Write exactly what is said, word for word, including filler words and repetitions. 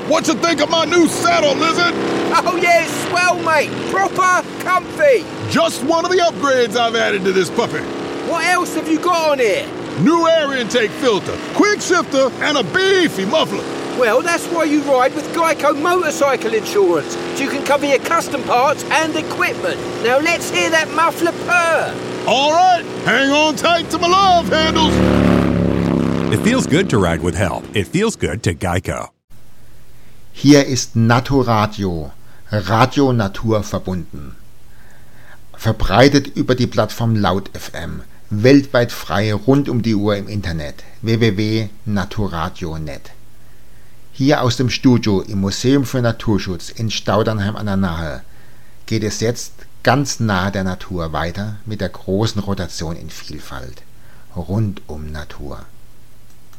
What you think of my new saddle, Lizard? Oh yeah, it's swell, mate. Proper comfy. Just one of the upgrades I've added to this puppy. What else have you got on here? New air intake filter, quick shifter, and a beefy muffler. Well, that's why you ride with Geico Motorcycle Insurance, so you can cover your custom parts and equipment. Now let's hear that muffler purr. All right, hang on tight to my love handles. It feels good to ride with help. It feels good to Geico. Hier ist Naturradio, Radio Natur verbunden. Verbreitet über die Plattform Laut F M, weltweit frei rund um die Uhr im Internet, w w w punkt naturradio punkt net. Hier aus dem Studio im Museum für Naturschutz in Staudernheim an der Nahe geht es jetzt ganz nahe der Natur weiter mit der großen Rotation in Vielfalt. Rund um Natur.